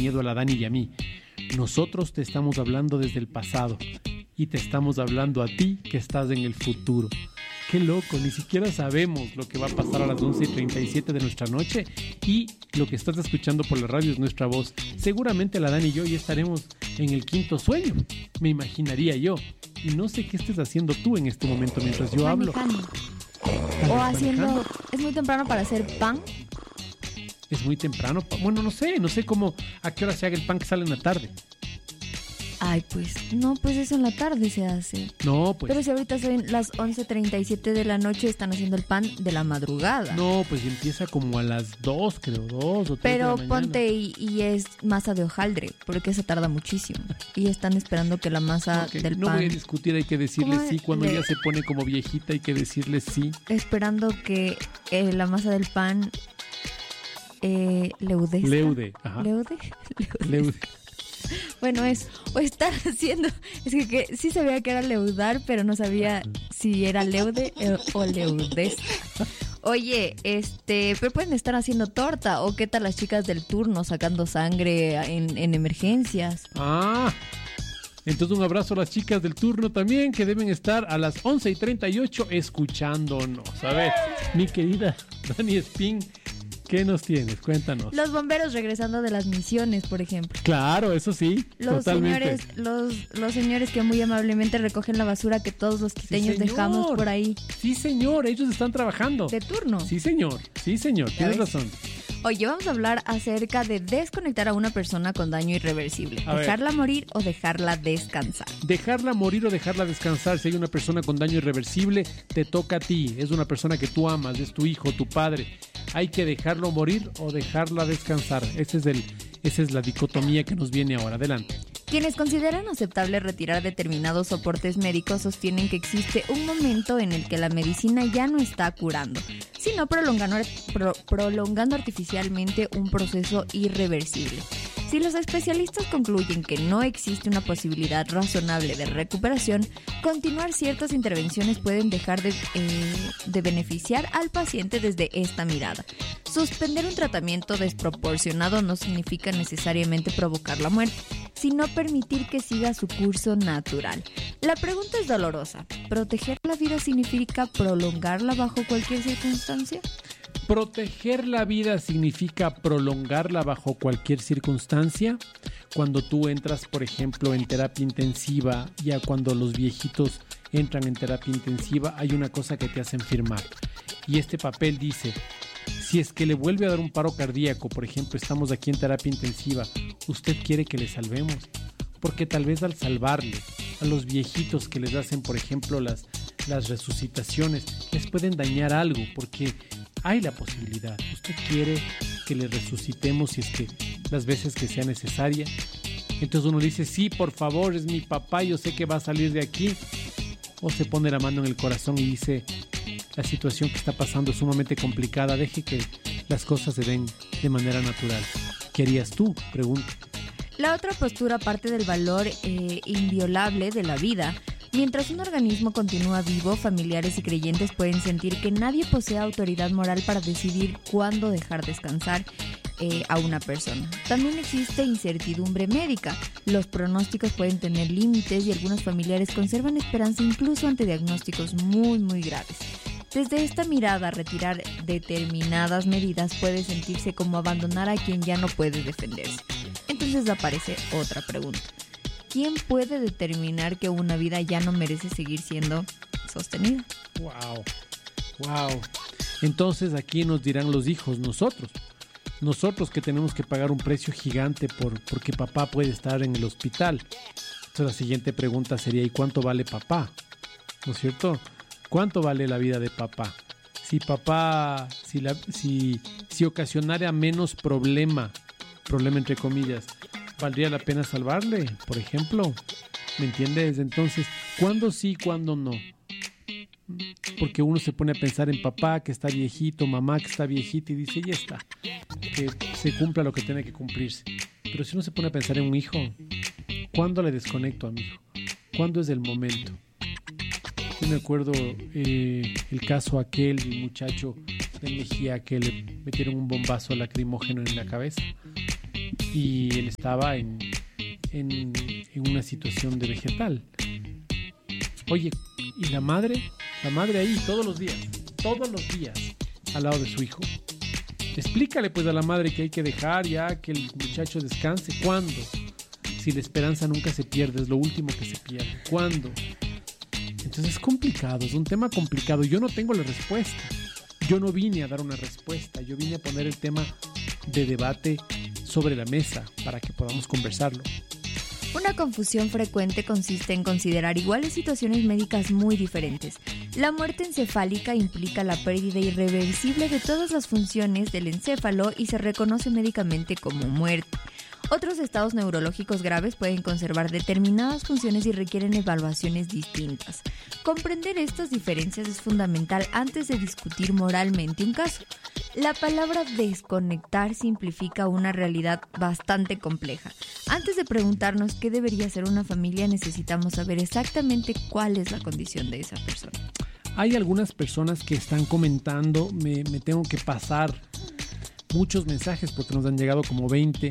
miedo a la Dani y a mí. Nosotros te estamos hablando desde el pasado y te estamos hablando a ti que estás en el futuro. Qué loco, ni siquiera sabemos lo que va a pasar a las 11:37 de nuestra noche y lo que estás escuchando por la radio es nuestra voz. Seguramente la Dani y yo ya estaremos en el quinto sueño, me imaginaría yo. Y no sé qué estés haciendo tú en este momento mientras yo hablo. O haciendo... ¿Es muy temprano para hacer pan? Es muy temprano. Bueno, no sé cómo, a qué hora se haga el pan que sale en la tarde. Ay, pues, no, pues eso en la tarde se hace. No, pues. Pero si ahorita son las 11:37 de la noche, están haciendo el pan de la madrugada. No, pues empieza como a las 2, creo, 2 o 3 Pero de la mañana. ponte y es masa de hojaldre, porque se tarda muchísimo. Y están esperando que la masa Okay, del no pan... voy a discutir, hay que decirle ¿Cómo sí. Cuando de- ya se pone como viejita hay que decirle sí. Esperando que la masa del pan leudezca. Leude, ajá. ¿Leude? Leude. Bueno, o estar haciendo... Es que sí sabía que era leudar, pero no sabía si era leude o leudez. Oye, pero pueden estar haciendo torta, o qué tal las chicas del turno sacando sangre en emergencias. Ah, entonces un abrazo a las chicas del turno también, que deben estar a las 11:38 escuchándonos. A ver, mi querida Dani Espín, ¿qué nos tienes? Cuéntanos. Los bomberos regresando de las misiones, por ejemplo. Claro, eso sí, Los totalmente. señores, los señores que muy amablemente recogen la basura que todos los quiteños señor. dejamos por ahí. Sí, señor, ellos están trabajando. De turno. Sí, señor, tienes ves? razón. Oye, vamos a hablar acerca de desconectar a una persona con daño irreversible. A ver. ¿Dejarla morir o dejarla descansar? Dejarla morir o dejarla descansar. Si hay una persona con daño irreversible, te toca a ti. Es una persona que tú amas, es tu hijo, tu padre. Hay que dejarlo morir o dejarla descansar. Esa es la dicotomía que nos viene ahora. Adelante. Quienes consideran aceptable retirar determinados soportes médicos sostienen que existe un momento en el que la medicina ya no está curando, sino prolongando artificialmente un proceso irreversible. Si los especialistas concluyen que no existe una posibilidad razonable de recuperación, continuar ciertas intervenciones pueden dejar de beneficiar al paciente desde esta mirada. Suspender un tratamiento desproporcionado no significa necesariamente provocar la muerte, sino permitir que siga su curso natural. La pregunta es dolorosa. ¿Proteger la vida significa prolongarla bajo cualquier circunstancia? Proteger la vida significa prolongarla bajo cualquier circunstancia. Cuando tú entras, por ejemplo, en terapia intensiva, ya cuando los viejitos entran en terapia intensiva, hay una cosa que te hacen firmar. Y este papel dice, si es que le vuelve a dar un paro cardíaco, por ejemplo, estamos aquí en terapia intensiva, ¿usted quiere que le salvemos? Porque tal vez al salvarle a los viejitos que les hacen, por ejemplo, las resucitaciones, les pueden dañar algo, porque hay la posibilidad. ¿Usted quiere que le resucitemos si es que las veces que sea necesaria? Entonces uno dice, sí, por favor, es mi papá, yo sé que va a salir de aquí. O se pone la mano en el corazón y dice, la situación que está pasando es sumamente complicada, deje que las cosas se den de manera natural. ¿Qué harías tú? Pregunto. La otra postura parte del valor inviolable de la vida. Mientras un organismo continúa vivo, familiares y creyentes pueden sentir que nadie posee autoridad moral para decidir cuándo dejar descansar a una persona. También existe incertidumbre médica. Los pronósticos pueden tener límites y algunos familiares conservan esperanza incluso ante diagnósticos muy, muy graves. Desde esta mirada, retirar determinadas medidas puede sentirse como abandonar a quien ya no puede defenderse. Entonces aparece otra pregunta. ¿Quién puede determinar que una vida ya no merece seguir siendo sostenida? Wow. Entonces aquí nos dirán los hijos, nosotros que tenemos que pagar un precio gigante porque papá puede estar en el hospital. Entonces la siguiente pregunta sería, ¿y cuánto vale papá? ¿No es cierto? ¿Cuánto vale la vida de papá? Si papá, si ocasionara menos problema entre comillas, ¿valdría la pena salvarle, por ejemplo? ¿Me entiendes? Entonces, ¿cuándo sí, cuándo no? Porque uno se pone a pensar en papá que está viejito, mamá que está viejita y dice, ya está, que se cumpla lo que tiene que cumplirse. Pero si uno se pone a pensar en un hijo, ¿cuándo le desconecto a mi hijo? ¿Cuándo es el momento? Yo me acuerdo el caso aquel del muchacho de Mejía que le metieron un bombazo lacrimógeno en la cabeza. y él estaba en una situación de vegetal. Oye, y la madre ahí todos los días, al lado de su hijo. Explícale pues a la madre que hay que dejar ya que el muchacho descanse. ¿Cuándo? Si la esperanza nunca se pierde, es lo último que se pierde. ¿Cuándo? Entonces es complicado, es un tema complicado. Yo no tengo la respuesta. Yo no vine a dar una respuesta. Yo vine a poner el tema de debate sobre la mesa para que podamos conversarlo. Una confusión frecuente consiste en considerar iguales situaciones médicas muy diferentes. La muerte encefálica implica la pérdida irreversible de todas las funciones del encéfalo y se reconoce médicamente como muerte. Otros estados neurológicos graves pueden conservar determinadas funciones y requieren evaluaciones distintas. Comprender estas diferencias es fundamental antes de discutir moralmente un caso. La palabra desconectar simplifica una realidad bastante compleja. Antes de preguntarnos qué debería ser una familia, necesitamos saber exactamente cuál es la condición de esa persona. Hay algunas personas que están comentando, me tengo que pasar muchos mensajes porque nos han llegado como 20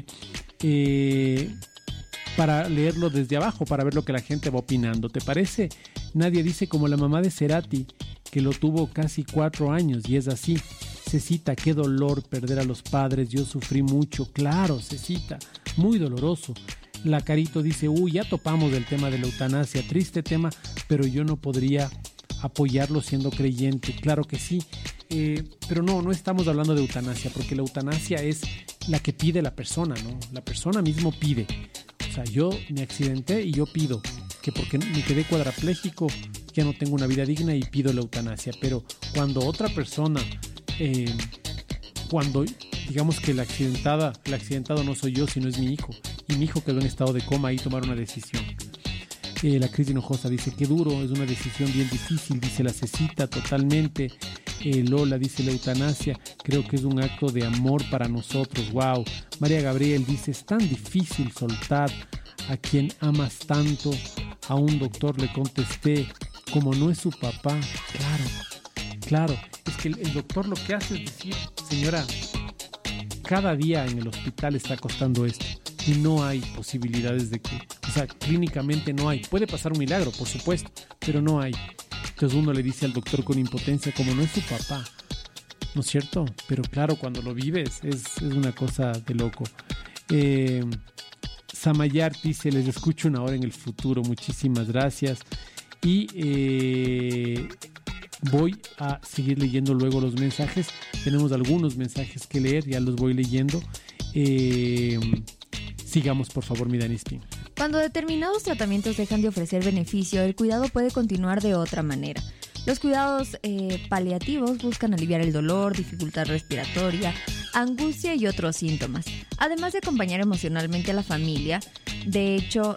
para leerlo desde abajo, para ver lo que la gente va opinando. ¿Te parece? Nadie dice como la mamá de Cerati, que lo tuvo casi 4 años y es así. Cecita, qué dolor perder a los padres, yo sufrí mucho. Claro, Cecita, muy doloroso. La Carito dice, ya topamos el tema de la eutanasia, triste tema, pero yo no podría apoyarlo siendo creyente. Claro que sí, pero no estamos hablando de eutanasia, porque la eutanasia es la que pide la persona, ¿no? La persona mismo pide. O sea, yo me accidenté y yo pido que porque me quedé cuadrapléjico ya no tengo una vida digna y pido la eutanasia. Pero cuando otra persona, cuando digamos que el accidentado no soy yo, sino es mi hijo, y mi hijo quedó en estado de coma, ahí tomar una decisión. La Cris Hinojosa dice, qué duro, es una decisión bien difícil, dice la Cecita, totalmente. Lola dice, la eutanasia creo que es un acto de amor para nosotros, wow. María Gabriel dice, es tan difícil soltar a quien amas tanto. A un doctor le contesté, como no es su papá. Claro, es que el doctor lo que hace es decir, señora, cada día en el hospital está costando esto y no hay posibilidades de que, o sea, clínicamente no hay. Puede pasar un milagro, por supuesto, pero no hay. Entonces uno le dice al doctor con impotencia, como no es su papá, ¿no es cierto? Pero claro, cuando lo vives es una cosa de loco. Samayar dice, les escucho una hora en el futuro, muchísimas gracias. Y voy a seguir leyendo luego los mensajes. Tenemos algunos mensajes que leer, ya los voy leyendo. Sigamos, por favor, mi Dani Spin. Cuando determinados tratamientos dejan de ofrecer beneficio, el cuidado puede continuar de otra manera. Los cuidados paliativos buscan aliviar el dolor, dificultad respiratoria, angustia y otros síntomas, además de acompañar emocionalmente a la familia. De hecho,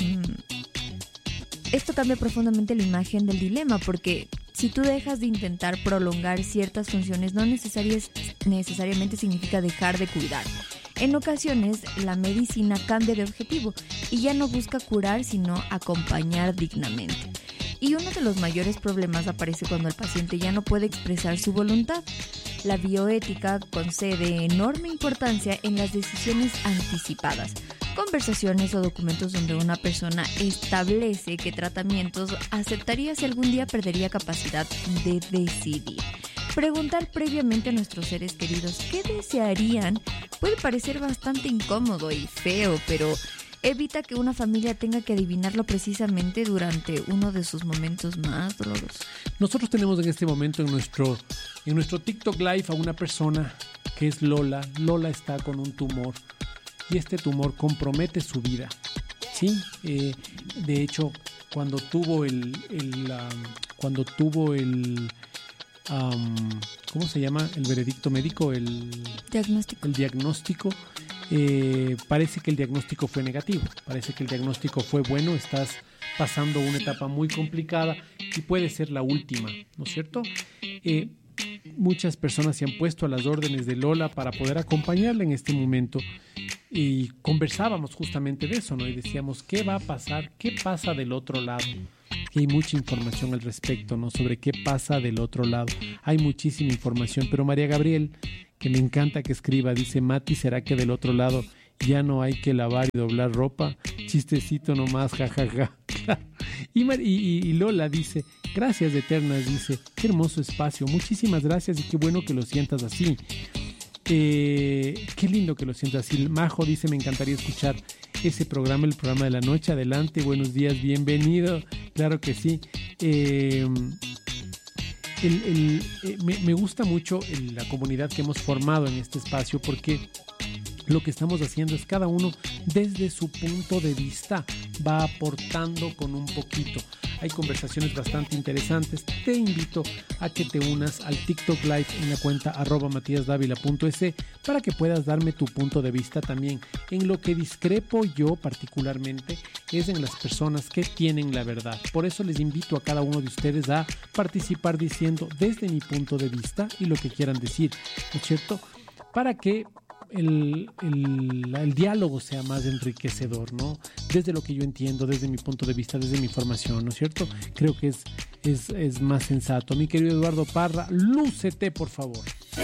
esto cambia profundamente la imagen del dilema, porque si tú dejas de intentar prolongar ciertas funciones, no necesariamente significa dejar de cuidar. En ocasiones, la medicina cambia de objetivo y ya no busca curar, sino acompañar dignamente. Y uno de los mayores problemas aparece cuando el paciente ya no puede expresar su voluntad. La bioética concede enorme importancia en las decisiones anticipadas, conversaciones o documentos donde una persona establece qué tratamientos aceptaría si algún día perdería capacidad de decidir. Preguntar previamente a nuestros seres queridos qué desearían puede parecer bastante incómodo y feo, pero evita que una familia tenga que adivinarlo precisamente durante uno de sus momentos más dolorosos. Nosotros tenemos en este momento en nuestro TikTok Live a una persona que es Lola. Lola está con un tumor y este tumor compromete su vida, ¿sí? De hecho, cuando tuvo el ¿cómo se llama? El veredicto médico, el diagnóstico. Parece que el diagnóstico fue negativo, parece que el diagnóstico fue bueno, estás pasando una etapa muy complicada y puede ser la última, ¿no es cierto? Muchas personas se han puesto a las órdenes de Lola para poder acompañarla en este momento y conversábamos justamente de eso, ¿no? Y decíamos, ¿qué va a pasar? ¿Qué pasa del otro lado? Y hay mucha información al respecto, ¿no? Sobre qué pasa del otro lado. Hay muchísima información, pero María Gabriel, que me encanta que escriba, dice, Mati, ¿será que del otro lado ya no hay que lavar y doblar ropa, chistecito nomás, jajaja. Y Lola dice, gracias eternas, dice, qué hermoso espacio, muchísimas gracias y qué bueno que lo sientas así. Qué lindo que lo sientas así. Majo dice, me encantaría escuchar ese programa, el programa de la noche. Adelante, buenos días, bienvenido. Claro que sí. Me gusta mucho la comunidad que hemos formado en este espacio, porque lo que estamos haciendo es cada uno desde su punto de vista va aportando con un poquito. Hay conversaciones bastante interesantes. Te invito a que te unas al TikTok Live en la cuenta @matiasdavila.es para que puedas darme tu punto de vista también. En lo que discrepo yo particularmente es en las personas que tienen la verdad. Por eso les invito a cada uno de ustedes a participar diciendo desde mi punto de vista y lo que quieran decir, ¿no es cierto? Para que el diálogo sea más enriquecedor, ¿no? Desde lo que yo entiendo, desde mi punto de vista, desde mi formación, ¿no es cierto? Creo que es más sensato. Mi querido Eduardo Parra, lúcete, por favor.